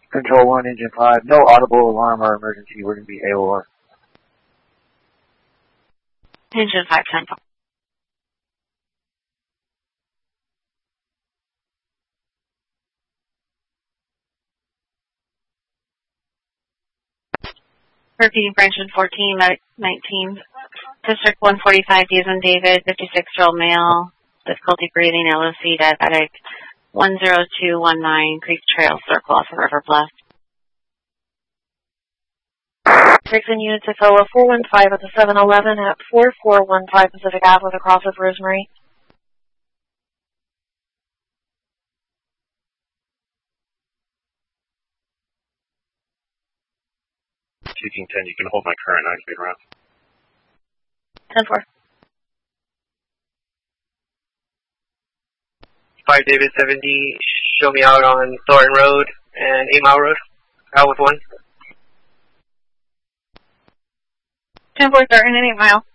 Control 1, Engine 5. No audible alarm or emergency. We're going to be AOR. Engine 5, 10. 13, Franklin 14, 19. District 145, D as in David, 56-year-old male, difficulty breathing, LOC, diabetic, 10219, Creek Trail, Circle off of River Bluff. Dixon Unit to FOA 415 at the 7-Eleven at 4415 Pacific Ave with a cross of Rosemary. 10, you can hold my current 9 feet around. 10-4. 5 David 70, show me out on Thornton Road and 8 Mile Road. Out with 1. 10-4, Thornton and 8 Mile.